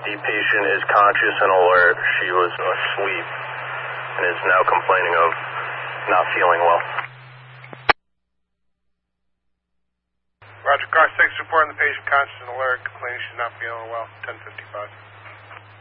The patient is conscious and alert. She was asleep and is now complaining of not feeling well. Roger, car 6 reporting the patient conscious and alert, complaining she's not feeling well, 10:55.